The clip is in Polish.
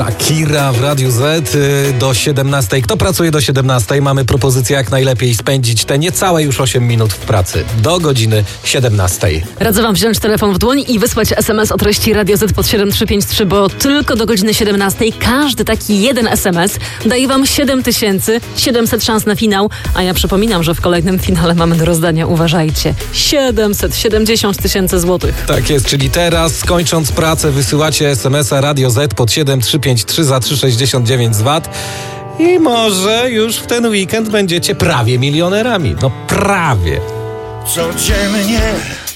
Shakira w Radiu Z do 17. Kto pracuje do 17? Mamy propozycję, jak najlepiej spędzić te niecałe już 8 minut w pracy. Do godziny 17. Radzę wam wziąć telefon w dłoń i wysłać SMS o treści Radio Z pod 7353, bo tylko do godziny 17 każdy taki jeden SMS daje wam 7700 szans na finał, a ja przypominam, że w kolejnym finale mamy do rozdania, uważajcie, 770 000 złotych. Tak jest, czyli teraz, kończąc pracę, wysyłacie SMS-a Radio Z pod 7353 za 3,69 z VAT i może już w ten weekend będziecie prawie milionerami. No prawie. Codziennie